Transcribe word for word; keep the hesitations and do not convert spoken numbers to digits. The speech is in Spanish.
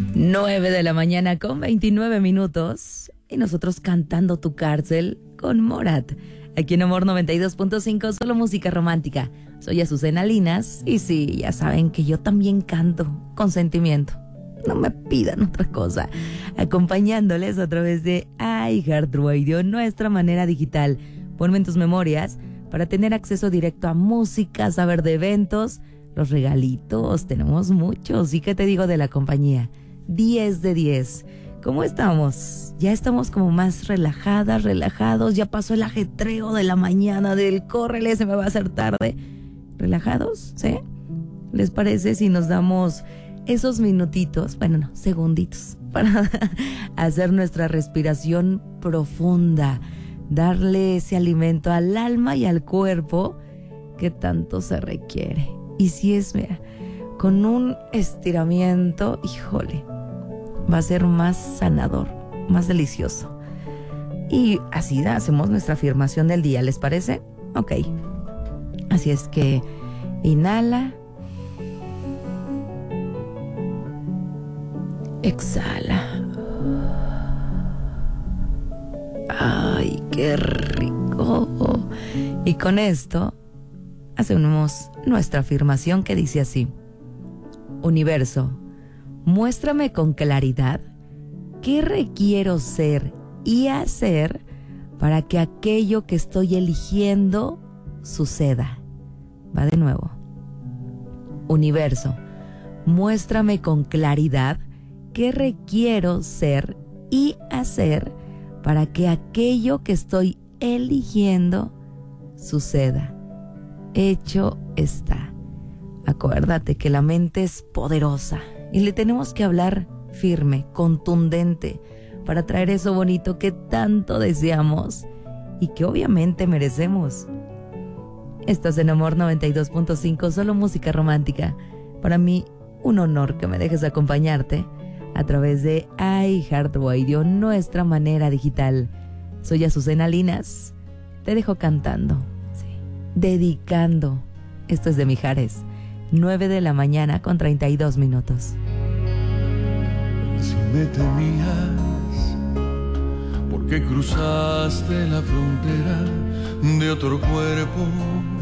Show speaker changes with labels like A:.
A: nueve de la mañana con veintinueve minutos y nosotros cantando Tu Cárcel con Morat. Aquí en Amor noventa y dos punto cinco, solo música romántica. Soy Azucena Linas y sí, ya saben que yo también canto con sentimiento. No me pidan otra cosa. Acompañándoles a través de iHeartRadio, nuestra manera digital. Ponme en tus memorias para tener acceso directo a música, saber de eventos, los regalitos. Tenemos muchos. ¿Y qué te digo de la compañía? diez de diez. ¿Cómo estamos? Ya estamos como más relajadas, relajados. Ya pasó el ajetreo de la mañana del córrele, se me va a hacer tarde. ¿Relajados? ¿Sí? ¿Les parece si nos damos esos minutitos, bueno, no, segunditos, para hacer nuestra respiración profunda, darle ese alimento al alma y al cuerpo que tanto se requiere? Y si es, mira, con un estiramiento, híjole, va a ser más sanador, más delicioso. Y así hacemos nuestra afirmación del día, ¿les parece? Ok. Así es que inhala. Exhala. Ay, qué rico. Y con esto hacemos nuestra afirmación que dice así: Universo, muéstrame con claridad qué requiero ser y hacer para que aquello que estoy eligiendo suceda. Va de nuevo. Universo, muéstrame con claridad qué requiero ser y hacer para que aquello que estoy eligiendo suceda. Hecho está. Acuérdate que la mente es poderosa y le tenemos que hablar firme, contundente, para traer eso bonito que tanto deseamos y que obviamente merecemos. Estás en Amor noventa y dos punto cinco, solo música romántica. Para mí, un honor que me dejes acompañarte a través de iHeartRadio, nuestra manera digital. Soy Azucena Linas. Te dejo cantando, sí, dedicando. Esto es de Mijares. nueve de la mañana con treinta y dos minutos.
B: Si me temías, ¿por qué cruzaste la frontera de otro cuerpo?